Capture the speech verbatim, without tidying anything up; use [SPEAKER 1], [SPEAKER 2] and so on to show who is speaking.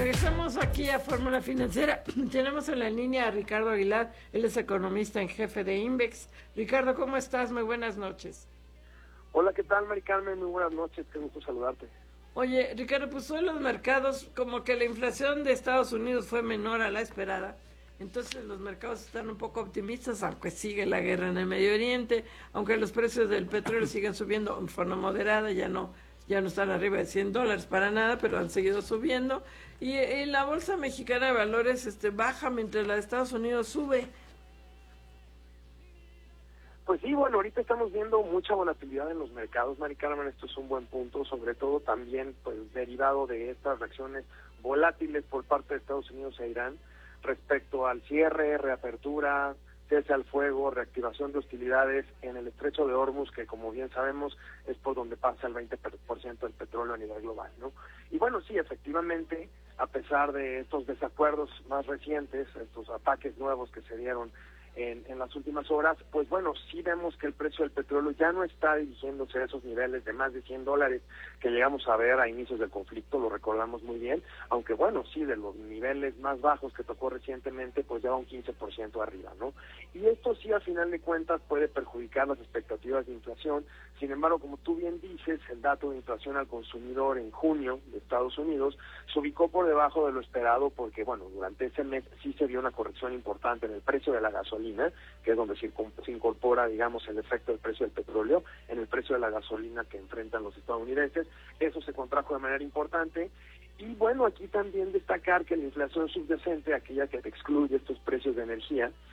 [SPEAKER 1] regresamos aquí a Fórmula Financiera. Tenemos en la línea a Ricardo Aguilar, él es economista en jefe de Invex. Ricardo, ¿cómo estás? Muy buenas noches.
[SPEAKER 2] Hola, ¿qué tal, Mari Carmen? Muy buenas noches, qué gusto saludarte.
[SPEAKER 1] Oye, Ricardo, pues hoy los mercados, como que la inflación de Estados Unidos fue menor a la esperada, entonces los mercados están un poco optimistas, aunque sigue la guerra en el Medio Oriente, aunque los precios del petróleo siguen subiendo en forma moderada, ya no ya no están arriba de cien dólares para nada, pero han seguido subiendo, y, y la Bolsa Mexicana de Valores este, baja mientras la de Estados Unidos sube.
[SPEAKER 2] Pues sí, bueno, ahorita estamos viendo mucha volatilidad en los mercados, Mari Carmen, esto es un buen punto, sobre todo también pues derivado de estas reacciones volátiles por parte de Estados Unidos e Irán respecto al cierre, reapertura, cese al fuego, reactivación de hostilidades en el estrecho de Hormuz, que como bien sabemos es por donde pasa el veinte por ciento del petróleo a nivel global, ¿no? Y bueno, sí, efectivamente, a pesar de estos desacuerdos más recientes, estos ataques nuevos que se dieron En, en las últimas horas, pues bueno, sí vemos que el precio del petróleo ya no está dirigiéndose a esos niveles de más de cien dólares que llegamos a ver a inicios del conflicto, lo recordamos muy bien, aunque bueno, sí, de los niveles más bajos que tocó recientemente, pues ya va un quince por ciento arriba, ¿no? Y esto sí, a final de cuentas, puede perjudicar las expectativas de inflación. Sin embargo, como tú bien dices, el dato de inflación al consumidor en junio de Estados Unidos se ubicó por debajo de lo esperado porque, bueno, durante ese mes sí se vio una corrección importante en el precio de la gasolina, que es donde se incorpora, digamos, el efecto del precio del petróleo, en el precio de la gasolina que enfrentan los estadounidenses. Eso se contrajo de manera importante. Y bueno, aquí también destacar que la inflación subyacente, aquella que excluye estos precios de energía,